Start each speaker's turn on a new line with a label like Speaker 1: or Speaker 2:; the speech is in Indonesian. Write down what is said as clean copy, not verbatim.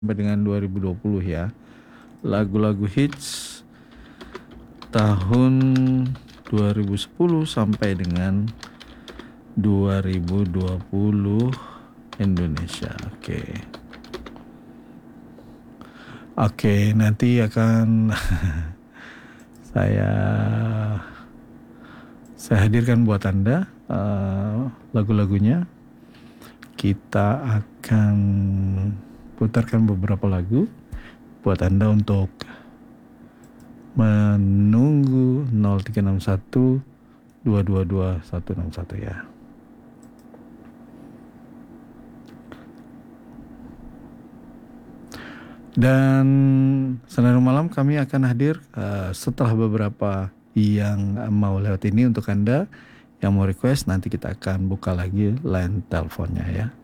Speaker 1: sampai dengan 2020 ya. Lagu-lagu hits tahun 2010 sampai dengan 2020 Indonesia. Oke, nanti akan saya hadirkan buat Anda lagu-lagunya. Kita akan putarkan beberapa lagu buat Anda untuk menunggu 0361 222 161 ya. Dan Senandung Malam kami akan hadir setelah beberapa yang mau lewat ini. Untuk Anda yang mau request, nanti kita akan buka lagi line teleponnya ya.